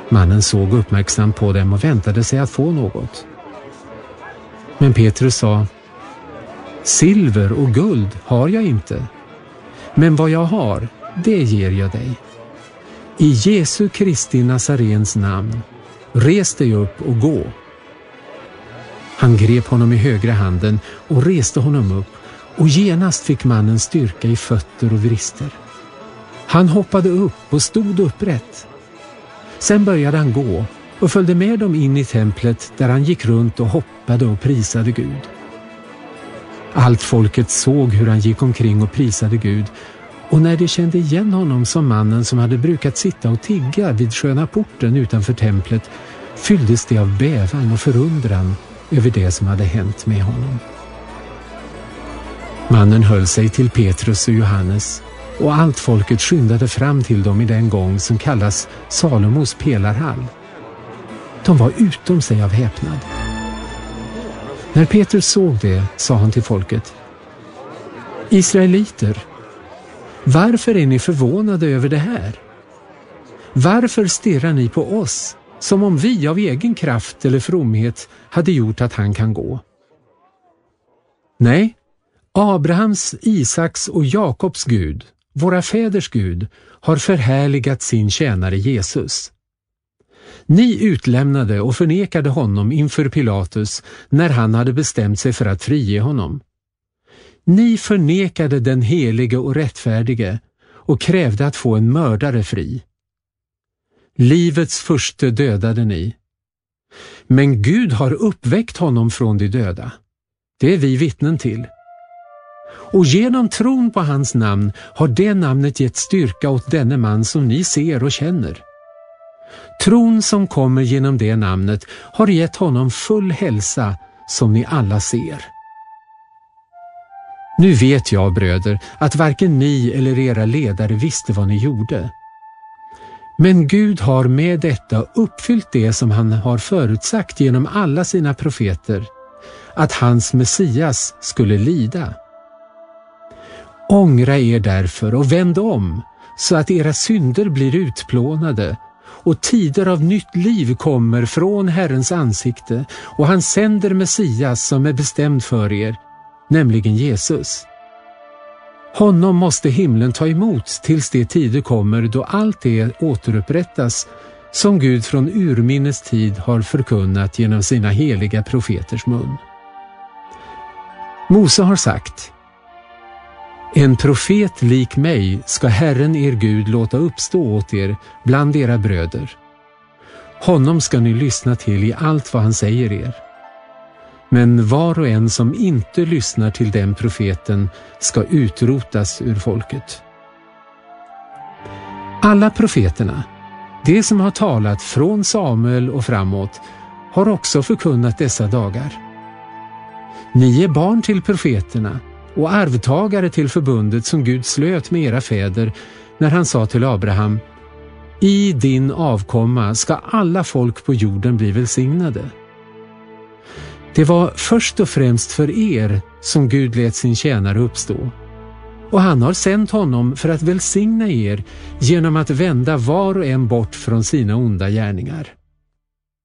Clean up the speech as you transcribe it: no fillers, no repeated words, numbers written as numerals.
Mannen såg uppmärksamt på dem och väntade sig att få något. Men Petrus sa: silver och guld har jag inte, men vad jag har, det ger jag dig. I Jesu Kristi Nazarens namn, res dig upp och gå. Han grep honom i högra handen och reste honom upp, och genast fick mannen styrka i fötter och vrister. Han hoppade upp och stod upprätt. Sen började han gå och följde med dem in i templet, där han gick runt och hoppade och prisade Gud. Allt folket såg hur han gick omkring och prisade Gud, och när de kände igen honom som mannen som hade brukat sitta och tigga vid sköna porten utanför templet, fylldes de av bävan och förundran över det som hade hänt med honom. Mannen höll sig till Petrus och Johannes, och allt folket skyndade fram till dem i den gång som kallas Salomos pelarhall. De var utom sig av häpnad. När Petrus såg det sa han till folket: Israeliter, varför är ni förvånade över det här? Varför stirrar ni på oss som om vi av egen kraft eller fromhet hade gjort att han kan gå? Nej, Abrahams, Isaks och Jakobs Gud, våra fäders Gud, har förhärligat sin tjänare Jesus. Ni utlämnade och förnekade honom inför Pilatus när han hade bestämt sig för att frige honom. Ni förnekade den helige och rättfärdige och krävde att få en mördare fri. Livets furste dödade ni. Men Gud har uppväckt honom från de döda. Det är vi vittnen till. Och genom tron på hans namn har det namnet gett styrka åt denne man som ni ser och känner. Tron som kommer genom det namnet har gett honom full hälsa som ni alla ser. Nu vet jag, bröder, att varken ni eller era ledare visste vad ni gjorde. Men Gud har med detta uppfyllt det som han har förutsagt genom alla sina profeter, att hans Messias skulle lida. Ångra er därför och vänd om, så att era synder blir utplånade och tider av nytt liv kommer från Herrens ansikte, och han sänder Messias som är bestämd för er, nämligen Jesus. Honom måste himlen ta emot tills de tider kommer då allt det återupprättas som Gud från urminnes tid har förkunnat genom sina heliga profeters mun. Mose har sagt: en profet lik mig ska Herren er Gud låta uppstå åt er bland era bröder. Honom ska ni lyssna till i allt vad han säger er. Men var och en som inte lyssnar till den profeten ska utrotas ur folket. Alla profeterna, de som har talat från Samuel och framåt, har också förkunnat dessa dagar. Ni är barn till profeterna och arvtagare till förbundet som Gud slöt med era fäder när han sa till Abraham: i din avkomma ska alla folk på jorden bli välsignade. Det var först och främst för er som Gud lät sin tjänare uppstå, och han har sänt honom för att välsigna er genom att vända var och en bort från sina onda gärningar.